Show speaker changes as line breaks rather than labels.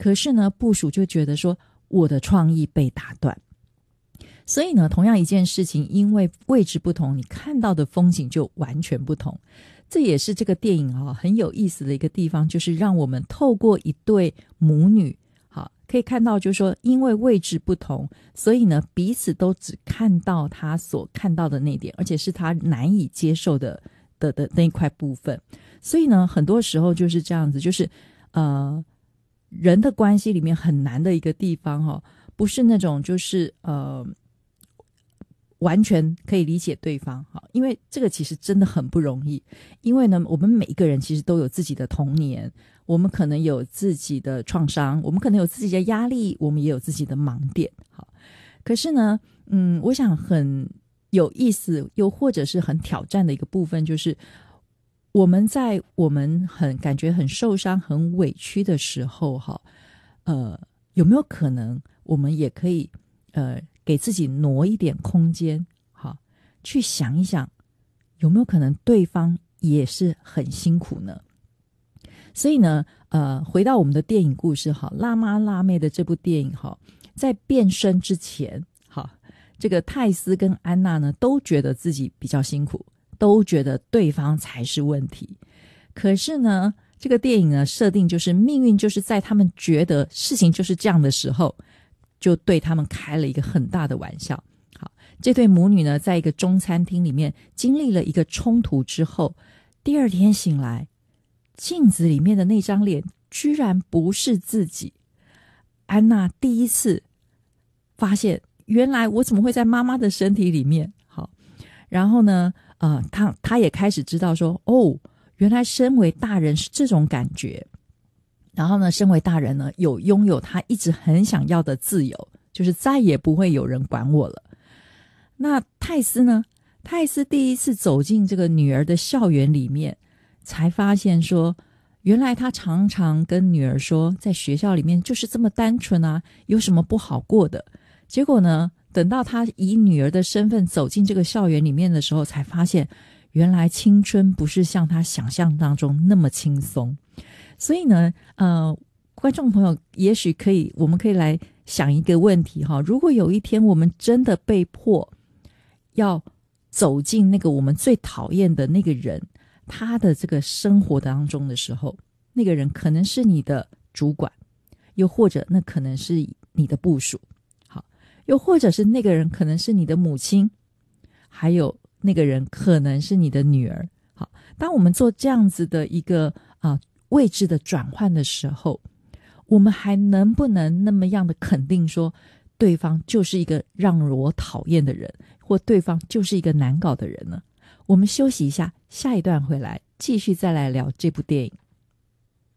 可是呢，部属就觉得说我的创意被打断。所以呢，同样一件事情，因为位置不同，你看到的风景就完全不同。这也是这个电影很有意思的一个地方，就是让我们透过一对母女可以看到，就是说因为位置不同，所以呢彼此都只看到他所看到的那点，而且是他难以接受的那一块部分。所以呢很多时候就是这样子，就是人的关系里面很难的一个地方不是那种就是完全可以理解对方，因为这个其实真的很不容易。因为呢我们每一个人其实都有自己的童年，我们可能有自己的创伤，我们可能有自己的压力，我们也有自己的盲点。可是呢我想很有意思又或者是很挑战的一个部分，就是我们在我们感觉很受伤很委屈的时候有没有可能我们也可以给自己挪一点空间，去想一想有没有可能对方也是很辛苦呢？所以呢回到我们的电影故事辣妈辣妹的这部电影在变身之前这个泰斯跟安娜呢都觉得自己比较辛苦，都觉得对方才是问题。可是呢这个电影呢设定就是命运就是在他们觉得事情就是这样的时候，就对他们开了一个很大的玩笑。这对母女呢在一个中餐厅里面经历了一个冲突之后，第二天醒来，镜子里面的那张脸居然不是自己。安娜第一次发现原来我怎么会在妈妈的身体里面。然后呢她也开始知道说原来身为大人是这种感觉。然后呢身为大人呢拥有她一直很想要的自由，就是再也不会有人管我了。那泰斯呢，泰斯第一次走进这个女儿的校园里面，才发现说原来他常常跟女儿说在学校里面就是这么单纯啊，有什么不好过的。结果呢等到他以女儿的身份走进这个校园里面的时候，才发现原来青春不是像他想象当中那么轻松。所以呢观众朋友也许我们可以来想一个问题如果有一天我们真的被迫要走进那个我们最讨厌的那个人他的这个生活当中的时候，那个人可能是你的主管，又或者那可能是你的部属，又或者是那个人可能是你的母亲，还有那个人可能是你的女儿。当我们做这样子的一个位置的转换的时候，我们还能不能那么样的肯定说对方就是一个让我讨厌的人，或对方就是一个难搞的人呢？我们休息一下，下一段回来继续再来聊这部电影。